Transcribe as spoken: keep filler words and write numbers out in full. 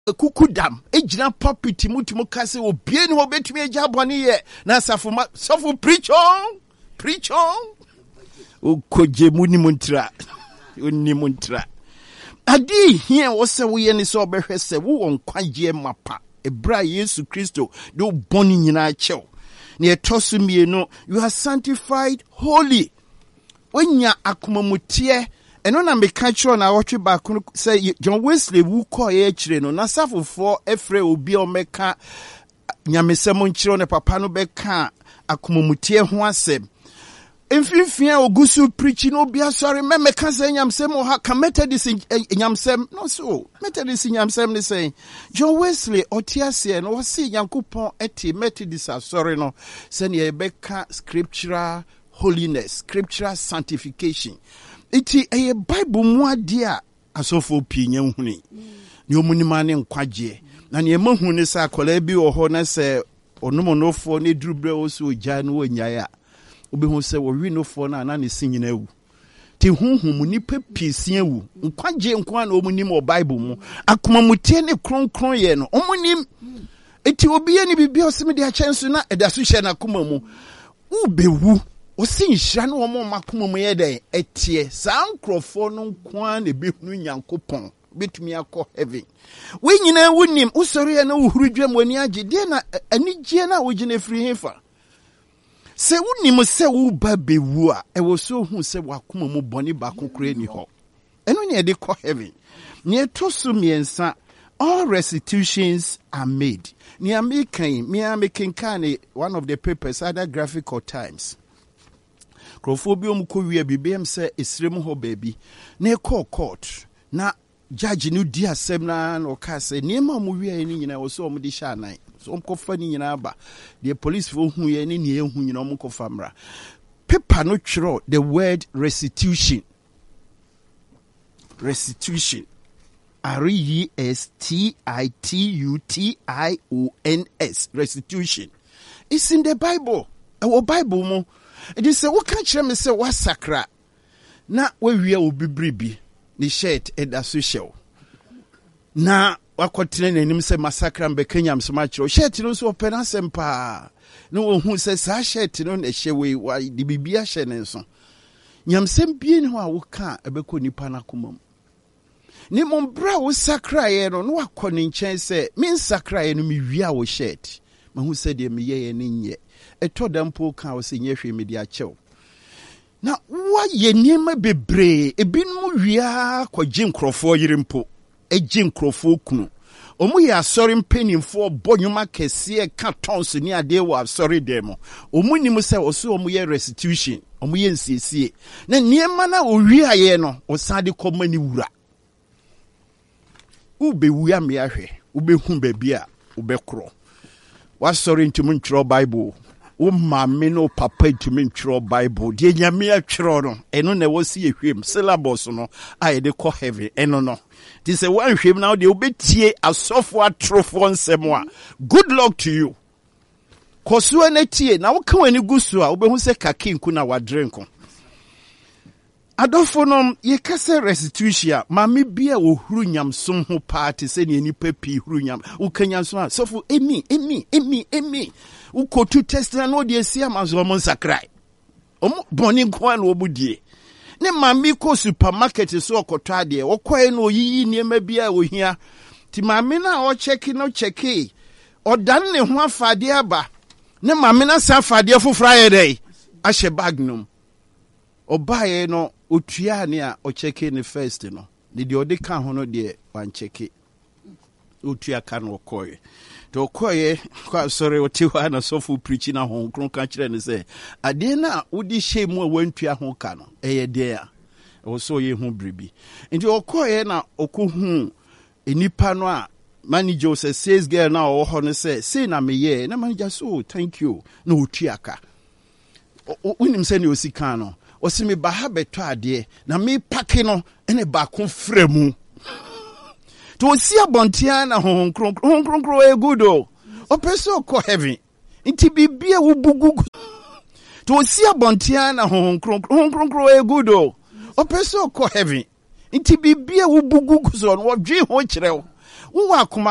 kukudam ejina pulpit mutimu kase obie ni obetumi agya bone ye na asafo sofo preach on preach on okoje muni muntra onni muntra adi hie wo se wo ye ni so obehwe se wo won kwaje mapa ebra Yesu Kristo do bone nyina chew na etosu mienu you are sanctified holy onya akomamutie eno na meka kiro na wotwe ba ko say John Wesley wu ko ye kire no na safofo efre obi o meka nyamesem nkiro ne papa no beka akomamutie ho asem emfifia ogusu preaching obi asori me meka say nyamsem o ha ka methodist nyamsem no so methodist nyamsem ne say John Wesley otiase no wose yankopon eti methodist asori no say ne beka scriptural holiness, scriptural sanctification. Iti eye Bible mu ade a asofo pinye huni. Ni omunimane nkwaje. Na ne mahu ne sa akola bi wo ho na se onomonofo ne drubre wo so ogya no wanyaya. Obehu se wo winofo na na ne sinyina ewu. Ti hunhum nipa piesia ewu. Nkwaje nkwa na omunim o Bible mu. Akoma mutie ne kronkron ye no. Omunim iti obi ye ni bibia oseme de akyenso na edaso hye na akoma mu. Ubewu osin hira no omo makoma mu ye den etie saa nkrofo no nkoa na behunu Nyankopon betumi akọ heaven we nyina wunim usori ya na uhuru dwam wani age de na anigye na wogine free hefa se wunim se wo ba bewu a e wo so hu se wakoma mu bone ba kokore ni ho eno ne de kọ heaven ne to so miensa all restitutions are made ni amaking me amaking kan one of the papers either Graphic or Times Crophobia ko wi abibem se esrem ho baby na call court na judge no di asem na no ka se niema mu wi ni nyina wo so om di sha nan so om ko fa ni nyina ba the police fo hu ye ni ne hu nyina om ko fa mra paper no twiro the word restitution restitution R E S T I T U T I O N S restitution it's in the Bible our Bible mo. It is a what can't you say what sacra? Na we we will be bribi the shirt and the social. Na what continent and him say massacre and Bekenyam so much or shirt no so penasempa. No one who says I shirt no the shewe why the bibia shenenson. Yam sem bien who I will can't a beco nipana kumum. Nimon brow sacra no no according chance say mean sacra and me via was shirt. Man who said me ye and in ye. E to dem po kan o se nyehwe media chew na wa ye niema bebre e binmu wia kwaje nkrofo yirimpo e ji nkrofo kunu omu ya asori mpenimfo bonyuma kese ka tons ni ade wa asori dem omu nim se oso omu ye restitution omu ye nsiesie na niema na o wia ye no o sade komani wura ube wia me ahwe ube hu babia ube kro wa sorry ntimu ntro Bible o mame no papa ntumi ntro Bible de nyame atwro no eno na wosi ehwem syllabus no a de ko heaven eno no ti se wan hwem na de obetie asofo atrofo nsem a good luck to you koso na tie na wo ka wani gusu a obehu se kakinku na wadrenko adofo no ye kase restitution mame bia wo huru nyamsom ho party se ne nipa pi huru nyam wo kanyamsom a sofo emi emi emi emi uko tu test na no de sia mazo mo sakrai omo boni kwa na obudie ne mami ko supermarket so okoto ade okoe na oyiyi niema bia ohia ti mami na o check no check o dan ne ho afade aba ne mami na sa afade fofra ye dai ahye bag num obaye no otua ne a o check ne first no de de odi ka ho no de wan check otua ka no okoe to koye kwa sorry otiwa na sofu preaching na hon kron ka kire ne se ade na odi shemu a wantua ho ka no eye de a o so ye hu bribi nti okoye na okohu enipa no a manager say sales girl na o ho ne say say na me ye na manager so thank you na otua ka unim se ne osika no o si me ba ha beto ade na me pake no ene ba ko fremu to see abontia na hon kron hon kron kron e good o opeso ko heaven nti bibia wo bugugu to see abontia na hon kron hon kron kron e good o opeso ko heaven nti bibia wo bugugu so no wo dwe ho kire wo wo akoma